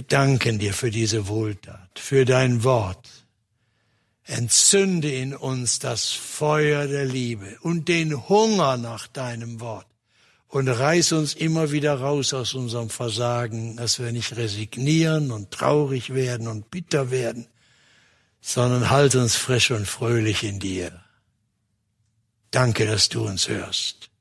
Wir danken dir für diese Wohltat, für dein Wort. Entzünde in uns das Feuer der Liebe und den Hunger nach deinem Wort. Und reiß uns immer wieder raus aus unserem Versagen, dass wir nicht resignieren und traurig werden und bitter werden, sondern halt uns frisch und fröhlich in dir. Danke, dass du uns hörst.